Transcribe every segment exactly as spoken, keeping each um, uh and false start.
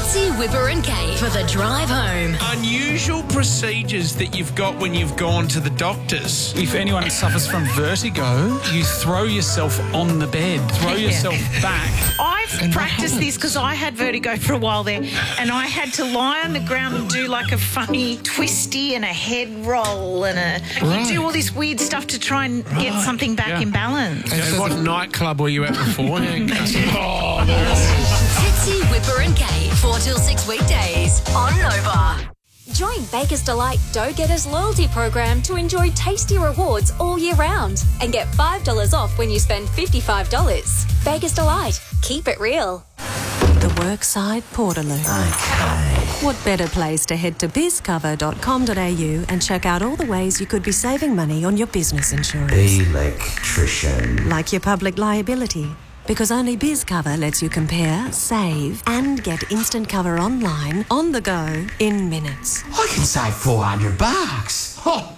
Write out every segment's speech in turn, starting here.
Fitzy, Whipper and Kate for the drive home. Unusual procedures that you've got when you've gone to the doctors. If anyone suffers from vertigo, you throw yourself on the bed, throw Yeah. yourself back. I've And practiced this because I had vertigo for a while there, and I had to lie on the ground and do like a funny twisty and a head roll and a Right. do all this weird stuff to try and get something back Yeah. in balance. And what nightclub were you at beforehand? Oh, Fitzy, Whipper and Kate, four till six weekdays on Nova. Join Baker's Delight Dough Getters loyalty program to enjoy tasty rewards all year round and get five dollars off when you spend fifty-five dollars. Baker's Delight. Keep it real. The Workside Portaloo. Okay. What better place to head to biz cover dot com dot a u and check out all the ways you could be saving money on your business insurance. Electrician. Like your public liability. Because only BizCover lets you compare, save, and get instant cover online, on the go, in minutes. I can save four hundred bucks. Oh,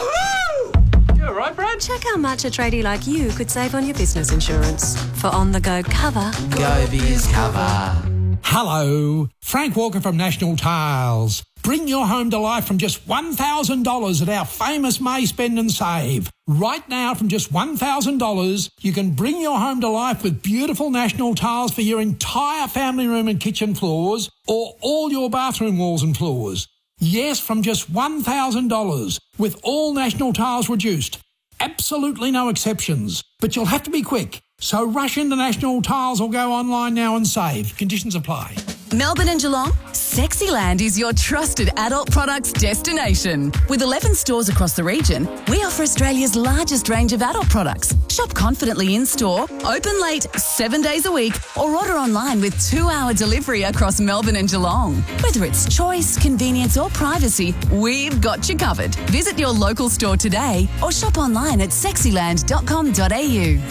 woohoo! You all right, Brad? Check how much a tradie like you could save on your business insurance. For on-the-go cover, Go Biz Cover. Hello, Frank Walker from National Tiles. Bring your home to life from just one thousand dollars at our famous May Spend and Save. Right now, from just one thousand dollars, you can bring your home to life with beautiful National Tiles for your entire family room and kitchen floors, or all your bathroom walls and floors. Yes, from just one thousand dollars, with all National Tiles reduced. Absolutely no exceptions. But you'll have to be quick. So rush into National Tiles or go online now and save. Conditions apply. Melbourne and Geelong, Sexyland is your trusted adult products destination. With eleven stores across the region, we offer Australia's largest range of adult products. Shop confidently in-store, open late, seven days a week, or order online with two-hour delivery across Melbourne and Geelong. Whether it's choice, convenience or privacy, we've got you covered. Visit your local store today or shop online at sexyland dot com dot a u.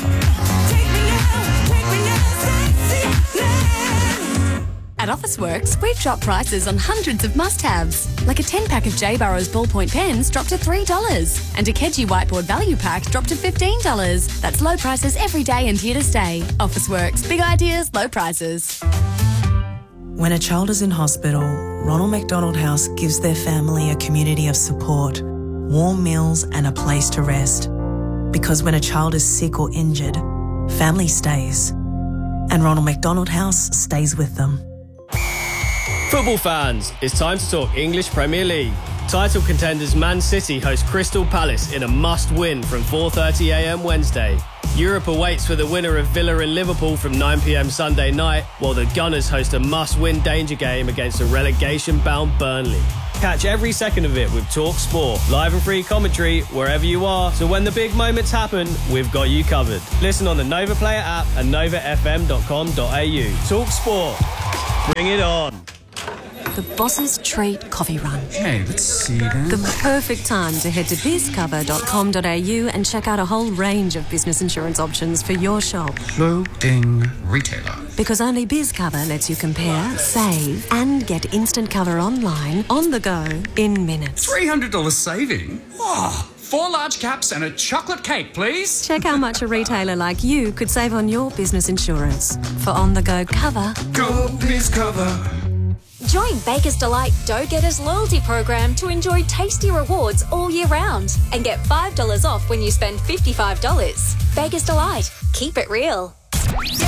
At Officeworks, we've dropped prices on hundreds of must-haves, like a ten-pack of J. Burrows ballpoint pens dropped to three dollars, and a Kedgie whiteboard value pack dropped to fifteen dollars. That's low prices every day and here to stay. Officeworks, big ideas, low prices. When a child is in hospital, Ronald McDonald House gives their family a community of support, warm meals and a place to rest. Because when a child is sick or injured, family stays. And Ronald McDonald House stays with them. Football fans, it's time to talk English Premier League. Title contenders Man City host Crystal Palace in a must-win from four thirty a m Wednesday. Europe awaits for the winner of Villa and Liverpool from nine p m Sunday night, while the Gunners host a must-win danger game against a relegation-bound Burnley. Catch every second of it with Talk Sport, live and free commentary wherever you are, so when the big moments happen, we've got you covered. Listen on the Nova Player app and nova f m dot com dot a u. Talk Sport. Bring it on. the Boss's Treat Coffee Run. Hey, let's see then. The perfect time to head to biz cover dot com dot a u and check out a whole range of business insurance options for your shop. Loading retailer. Because only BizCover lets you compare, save, and get instant cover online, on the go, in minutes. three hundred dollars saving? Oh, four large caps and a chocolate cake, please. Check how much a retailer like you could save on your business insurance. For on-the-go cover, Go BizCover. Join Baker's Delight Dough Getters loyalty program to enjoy tasty rewards all year round and get five dollars off when you spend fifty-five dollars. Baker's Delight. Keep it real.